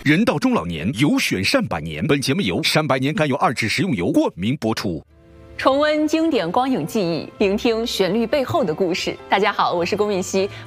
人到中老年，有选善百年。本节目由善百年甘油2脂食用油冠名播出。 重温经典光影记忆，聆听旋律背后的故事。大家好，我是龚敏熙。